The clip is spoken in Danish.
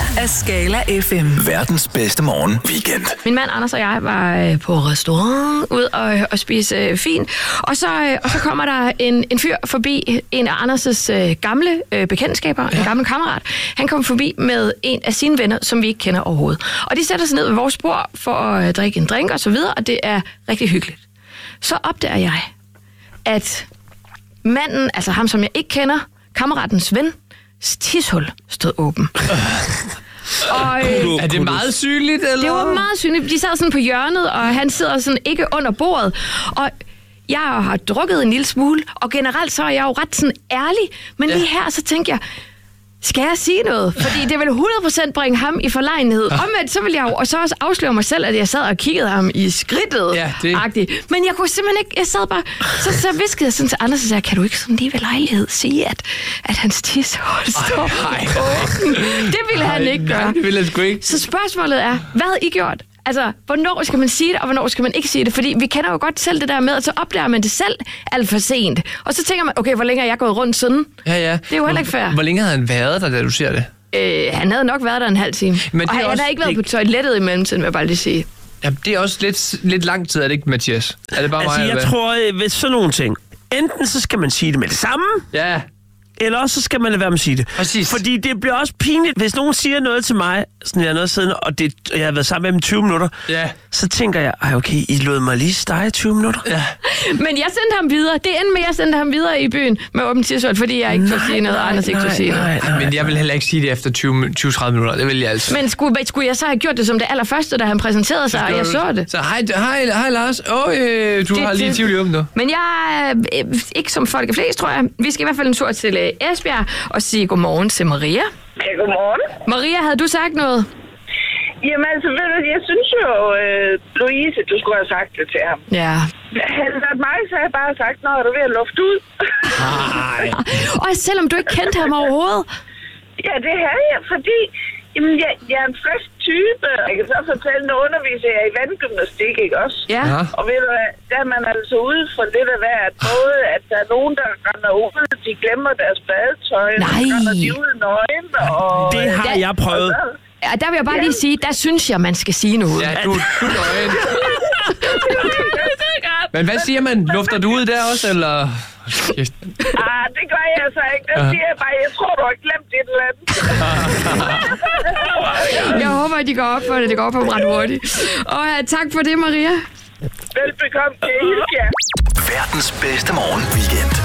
er Skala FM. Verdens bedste morgen weekend. Min mand Anders og jeg var på restaurant ud og spise fint. Og så kommer der en fyr forbi, en af Anders' gamle bekendtskaber, en gammel kammerat. Han kom forbi med en af sine venner, som vi ikke kender overhovedet. Og de sætter sig ned ved vores bord for at drikke en drink og så videre, og det er rigtig hyggeligt. Så opdager jeg, at manden, altså ham som jeg ikke kender, kammeratens ven, tishul stod åben. Og, er det meget synligt, eller? Det var meget synligt. De sad sådan på hjørnet, og han sidder sådan ikke under bordet. Og jeg har drukket en lille smule, og generelt så er jeg jo ret sådan ærlig. Men lige her, så tænker jeg, skal jeg sige noget? Fordi det vil 100% bringe ham i forlegenhed. Omvendt, så vil jeg jo og så også afsløre mig selv, at jeg sad og kiggede ham i skridtet. Ja, det. Men jeg kunne simpelthen ikke, jeg sad bare, så viskede jeg sådan til Anders, og sagde, kan du ikke sådan lige ved lejlighed sige, at hans tishul står åben? Det ville han ikke gøre. Det ville han sgu ikke. Så spørgsmålet er, hvad havde I gjort? Altså, hvornår skal man sige det, og hvornår skal man ikke sige det? Fordi vi kender jo godt selv det der med, at så opdager man det selv alt for sent. Og så tænker man, okay, hvor længe er jeg gået rundt siden? Ja. Det er jo heller ikke fair. Hvor længe havde han været der, da du ser det? Han havde nok været der en halv time. Men og han har ikke været på toilettet i mellemtiden, vil jeg bare lige sige. Ja, det er også lidt lang tid, er det ikke, Mathias? Er det bare altså, mig, jeg tror, ved sådan nogle ting, enten så skal man sige det med det samme, ja. Eller også så skal man lade være med at sige det. Præcis. Fordi det bliver også pinligt, hvis nogen siger noget til mig, sådan jeg er noget siden, og jeg har været sammen med dem 20 minutter, så tænker jeg, okay, I lod mig lige stege 20 minutter. Ja. Men jeg sendte ham videre. Det endte med, at jeg sendte ham videre i byen med åben tishul, fordi jeg ikke kunne sige noget, og Anders ikke kunne sige noget. Men jeg vil heller ikke sige det efter 20-30 minutter, det vil jeg altså. Men skulle jeg så have gjort det som det allerførste, da han præsenterede sig, og jeg så det? Så hej Lars. Du har lige Tivoli åbent nu. Men jeg er ikke som folk er flest, tror jeg. Vi skal i hvert fald en tur til Esbjerg og sige godmorgen til Maria. Ja, godmorgen. Maria, havde du sagt noget? Jamen altså, jeg synes jo, Louise, du skulle have sagt det til ham. Ja. Havde det været mig, så havde jeg bare sagt, når du er ved at lufte ud. Og selvom du ikke kendte ham overhovedet? Ja, det havde jeg, fordi jeg er en frisk type. Jeg kan så fortælle, når underviser jeg i vandgymnastik, ikke også? Ja. Og ved du hvad, der er man altså ude for lidt af hvert. Både at der er nogen, der render ud, de glemmer deres badetøj, og så render de ud nøgen. Og det har jeg prøvet. Ja, der vil jeg bare lige sige, der synes jeg, man skal sige noget. Ja, du nøgen. Men hvad siger man? Lufter du ud der også, eller? Det gør jeg så ikke. Der siger jeg bare, jeg tror, du har glemt et eller andet. Jeg håber, at de går op for det. Det går op på ret hurtigt. Og tak for det, Maria. Velbekomme til Hilke. Verdens bedste morgen weekend.